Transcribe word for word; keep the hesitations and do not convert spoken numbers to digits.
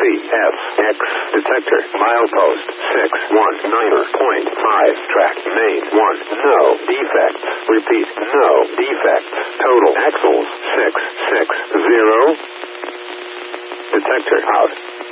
F, X, detector, milepost, six one nine point five, track, main, one, no, defects, repeat, no, defects, total, axles, six six zero, detector, out.